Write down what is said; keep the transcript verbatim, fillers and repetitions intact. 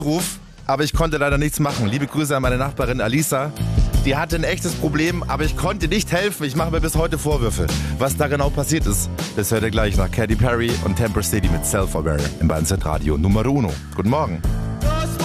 Ruf, aber ich konnte leider nichts machen. Liebe Grüße an meine Nachbarin Alisa. Die hatte ein echtes Problem, aber ich konnte nicht helfen. Ich mache mir bis heute Vorwürfe. Was da genau passiert ist, das hört ihr gleich nach Katy Perry und Temper City mit Self-Aware im Bandset Radio Nummer Uno. Guten Morgen.